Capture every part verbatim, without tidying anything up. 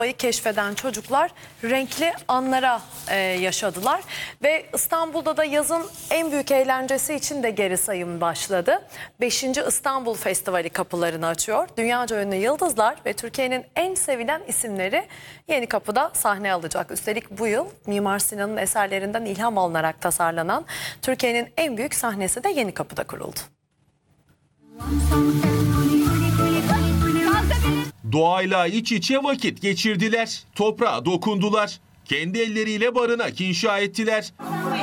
Doğayı keşfeden çocuklar renkli anlara e, yaşadılar ve İstanbul'da da yazın en büyük eğlencesi için de geri sayım başladı. beşinci İstanbul Festivali kapılarını açıyor. Dünyaca ünlü yıldızlar ve Türkiye'nin en sevilen isimleri Yenikapı'da sahne alacak. Üstelik bu yıl Mimar Sinan'ın eserlerinden ilham alınarak tasarlanan Türkiye'nin en büyük sahnesi de Yenikapı'da kuruldu. Doğayla iç içe vakit geçirdiler, toprağa dokundular, kendi elleriyle barınak inşa ettiler.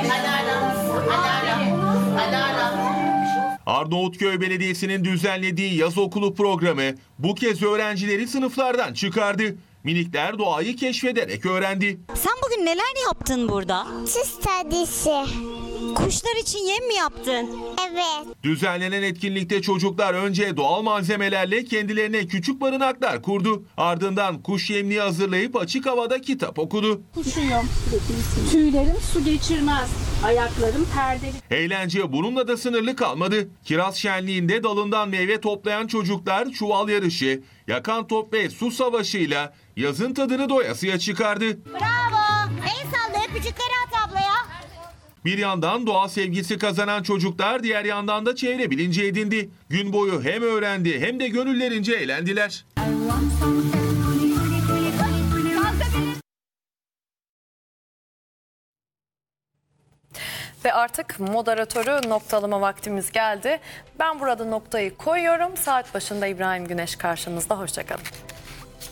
Arnavutköy Belediyesi'nin düzenlediği yaz okulu programı bu kez öğrencileri sınıflardan çıkardı. Minikler doğayı keşfederek öğrendi. Sen bugün neler yaptın burada? Süs tadisi. Kuşlar için yem mi yaptın? Evet. Düzenlenen etkinlikte çocuklar önce doğal malzemelerle kendilerine küçük barınaklar kurdu. Ardından kuş yemliği hazırlayıp açık havada kitap okudu. Kuşuyum. Tüylerim su geçirmez. Ayaklarım perdeli. Eğlence bununla da sınırlı kalmadı. Kiraz şenliğinde dalından meyve toplayan çocuklar çuval yarışı, yakan top ve su savaşıyla yazın tadını doyasıya çıkardı. Bravo! El salla, öpücükleri at ablaya. Bir yandan doğa sevgisi kazanan çocuklar diğer yandan da çevre bilinci edindi. Gün boyu hem öğrendi hem de gönüllerince eğlendiler. Ve artık moderatörü noktalama vaktimiz geldi. Ben burada noktayı koyuyorum. Saat başında İbrahim Güneş karşınızda. Hoşça kalın.